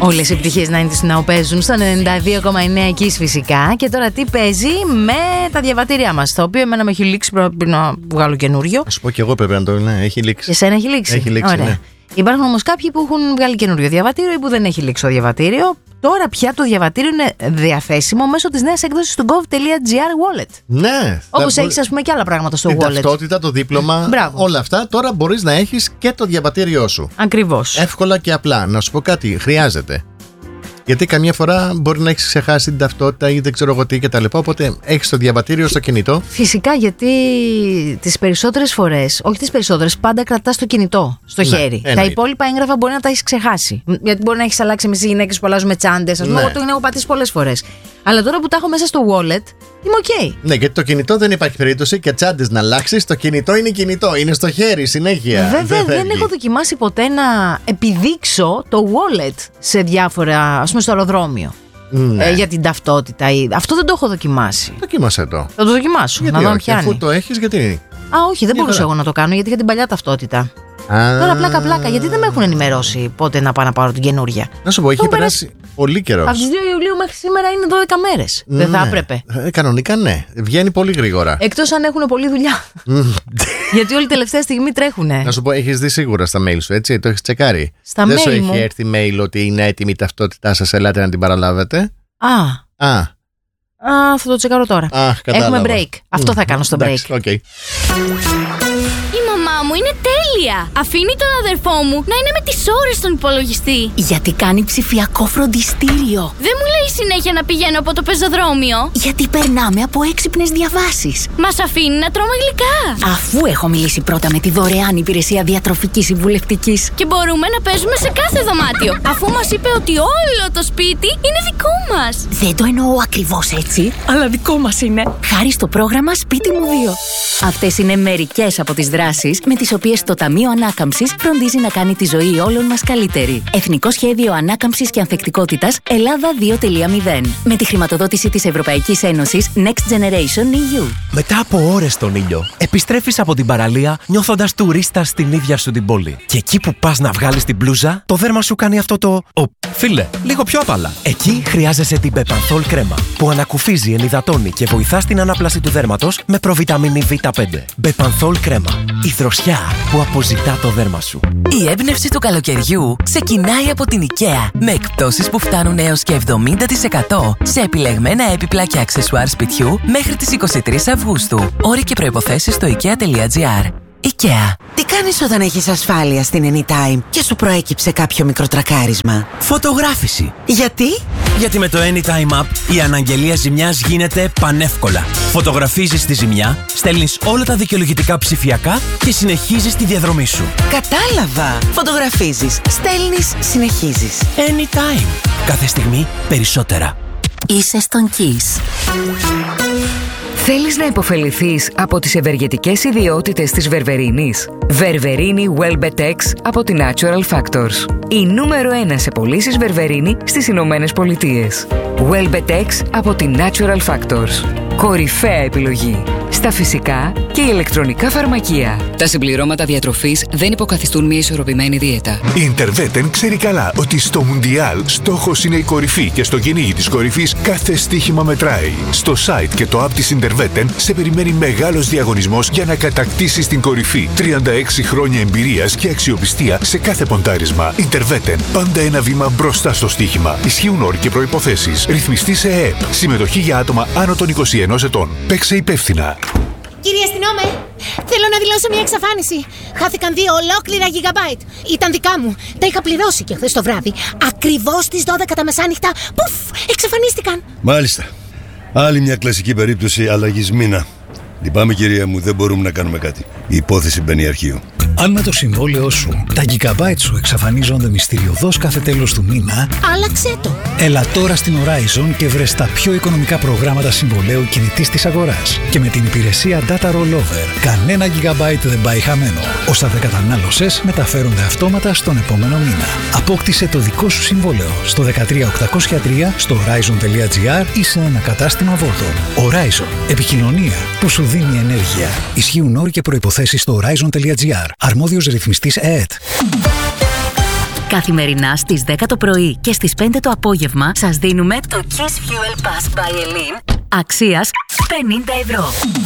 Όλες οι επιτυχίες 90's Now παίζουν στο 92,9 Kiss φυσικά. Και τώρα τι παίζει με τα διαβατήριά μας, το οποίο εμένα με έχει λήξει, πρέπει να βγάλω καινούριο. Να σου πω και εγώ πρέπει να το έχει λήξει. Εσένα έχει λήξει. Έχει λήξει, ωραία. Ναι. Υπάρχουν όμως κάποιοι που έχουν βγάλει καινούριο διαβατήριο ή που δεν έχει λήξει το διαβατήριο. Τώρα πια το διαβατήριο είναι διαθέσιμο μέσω της νέας έκδοσης του gov.gr wallet. Ναι. Όπως έχεις ας πούμε και άλλα πράγματα στο την wallet. Την ταυτότητα, το δίπλωμα, όλα αυτά. Τώρα μπορείς να έχεις και το διαβατήριό σου. Ακριβώς. Εύκολα και απλά. Να σου πω κάτι, χρειάζεται. Γιατί καμιά φορά μπορεί να έχεις ξεχάσει την ταυτότητα ή δεν ξέρω εγώ τι κτλ. Οπότε έχεις το διαβατήριο στο κινητό. Φυσικά, γιατί τις περισσότερες φορές, όχι τις περισσότερες, πάντα κρατάς το κινητό στο χέρι. Τα υπόλοιπα έγγραφα μπορεί να τα έχεις ξεχάσει. Γιατί μπορεί να έχεις αλλάξει εμείς οι γυναίκες που αλλάζουμε τσάντες. Ας πούμε, εγώ το έχω πατήσει πολλές φορές. Αλλά τώρα που τα έχω μέσα στο wallet, είμαι OK. Ναι, γιατί το κινητό δεν υπάρχει περίπτωση και τσάντες να αλλάξεις. Το κινητό είναι κινητό, είναι στο χέρι συνέχεια. Βέβαια, δεν έχω δοκιμάσει ποτέ να επιδείξω το wallet σε διάφορα, ας πούμε στο αεροδρόμιο. Ναι. Για την ταυτότητα. Αυτό δεν το έχω δοκιμάσει. Δοκίμασέ το. Θα το δοκιμάσω. Γιατί να δω όχι, πιάνει. αφού το έχεις, γιατί. Όχι, δεν μπορούσα εγώ να το κάνω γιατί είχα την παλιά ταυτότητα. Τώρα πλάκα, γιατί δεν με έχουν ενημερώσει πότε να πάω να πάρω την καινούρια. Να σου πω, είχε περάσει πολύ καιρό. Από τις 2 Ιουλίου μέχρι σήμερα είναι 12 μέρες. Δεν θα έπρεπε. Κανονικά ναι. Βγαίνει πολύ γρήγορα. Εκτός αν έχουν πολλή δουλειά. Γιατί όλη τελευταία στιγμή τρέχουνε. Να σου πω, έχεις δει σίγουρα στα mail σου, έτσι? Το έχεις τσεκάρει? Στα δεν mail σου μου. έχει έρθει mail ότι είναι έτοιμη η ταυτότητά σας, ελάτε να την παραλάβετε? Θα το τσεκάρω τώρα. Έχουμε break. Αυτό θα κάνω στο break. Okay. Η μαμά μου είναι τέλεια. Αφήνει τον αδερφό μου να είναι με τις ώρες στον υπολογιστή. Γιατί κάνει ψηφιακό φροντιστήριο. Δεν μου λέει συνέχεια να πηγαίνω από το πεζοδρόμιο. Γιατί περνάμε από έξυπνες διαβάσεις. Μας αφήνει να τρώμε γλυκά. Αφού έχω μιλήσει πρώτα με τη δωρεάν υπηρεσία διατροφικής συμβουλευτικής. Και μπορούμε να παίζουμε σε κάθε δωμάτιο. Αφού μας είπε ότι όλο το σπίτι είναι δικό μας. Δεν το εννοώ ακριβώς έτσι, αλλά δικό μας είναι. Χάρη στο πρόγραμμα Σπίτι μου 2. Αυτές είναι μερικές από τις δράσεις με τις οποίες το Ταμείο Ανάκαμψης φροντίζει να κάνει τη ζωή όλων μας καλύτερη. Εθνικό Σχέδιο Ανάκαμψης και Ανθεκτικότητας Ελλάδα 2.0. Με τη χρηματοδότηση της Ευρωπαϊκής Ένωσης Next Generation EU. Μετά από ώρες στον ήλιο, επιστρέφεις από την παραλία νιώθοντας τουρίστα στην ίδια σου την πόλη. Και εκεί που πας να βγάλεις την μπλούζα, το δέρμα σου κάνει αυτό το. Φίλε, λίγο πιο απαλά. Εκεί χρειάζεσαι την Bepanthol κρέμα, που ανακουφίζει, ενυδατώνει και βοηθά στην ανάπλαση του δέρματος με προβιταμίνη Β5. Bepanthol κρέμα. Η δροσιά που αποζητά το δέρμα σου. Η έμπνευση του καλοκαιριού ξεκινάει από την IKEA με εκπτώσεις που φτάνουν έως και 70% σε επιλεγμένα έπιπλα και αξεσουάρ σπιτιού μέχρι τις 23 Αυγούστου. Όροι και προϋποθέσεις στο IKEA.gr. IKEA. Τι κάνεις όταν έχεις ασφάλεια στην Anytime και σου προέκυψε κάποιο μικροτρακάρισμα? Φωτογράφηση. Γιατί? Γιατί με το Anytime App η αναγγελία ζημιάς γίνεται πανεύκολα. Φωτογραφίζεις τη ζημιά, στέλνεις όλα τα δικαιολογητικά ψηφιακά και συνεχίζεις τη διαδρομή σου. Κατάλαβα. Φωτογραφίζεις, στέλνεις, συνεχίζεις. Anytime. Κάθε στιγμή περισσότερα. Είσαι στον Kiss. Θέλεις να υποφεληθείς από τις ευεργετικές ιδιότητες της βερβερίνης? Βερβερίνη Welbetex από τη Natural Factors. Η νούμερο 1 σε πωλήσεις βερβερίνη στις Ηνωμένες Πολιτείες. Welbetex από τη Natural Factors. Κορυφαία επιλογή στα φυσικά και ηλεκτρονικά φαρμακεία. Τα συμπληρώματα διατροφής δεν υποκαθιστούν μια ισορροπημένη δίαιτα. Η Interveten ξέρει καλά ότι στο Μουντιάλ στόχος είναι η κορυφή και στο κυνήγι της κορυφής κάθε στοίχημα μετράει. Στο site και το app της Interveten σε περιμένει μεγάλος διαγωνισμός για να κατακτήσεις την κορυφή. 36 χρόνια εμπειρίας και αξιοπιστία σε κάθε ποντάρισμα. Interveten. Πάντα ένα βήμα μπροστά στο στοίχημα. Ισχύουν όροι και προϋποθέσεις. Ρυθμιστή σε ΕΕΠ. Συμμετοχή για άτομα άνω των 21 ετών. Παίξε υπεύθυνα. Κύριε αστυνόμε, θέλω να δηλώσω μια εξαφάνιση. Χάθηκαν 2 ολόκληρα gigabyte. Ήταν δικά μου. Τα είχα πληρώσει και χθες το βράδυ. Ακριβώς στις 12 τα μεσάνυχτα. Πουφ, εξαφανίστηκαν. Μάλιστα. Άλλη μια κλασική περίπτωση αλλαγής μήνα. Λυπάμαι κυρία μου, δεν μπορούμε να κάνουμε κάτι. Η υπόθεση μπαίνει αρχείο. Αν με το συμβόλαιό σου τα gigabyte σου εξαφανίζονται μυστηριωδώς κάθε τέλος του μήνα, άλλαξε το. Έλα τώρα στην Horizon και βρες τα πιο οικονομικά προγράμματα συμβολαίου κινητής της αγοράς. Και με την υπηρεσία Data Rollover, κανένα gigabyte δεν πάει χαμένο. Όσα δεν κατανάλωσες μεταφέρονται αυτόματα στον επόμενο μήνα. Απόκτησε το δικό σου συμβόλαιο στο 13803 στο Horizon.gr ή σε ένα κατάστημα Vodafone. Horizon. Επικοινωνία που σου δίνει ενέργεια. Ισχύουν όροι και προϋποθέσεις στο Horizon.gr. Αρμόδιος ρυθμιστής ΕΕΤ. Καθημερινά στις 10 το πρωί και στις 5 το απόγευμα σας δίνουμε το Kiss Fuel Pass by Elin αξίας 50 ευρώ.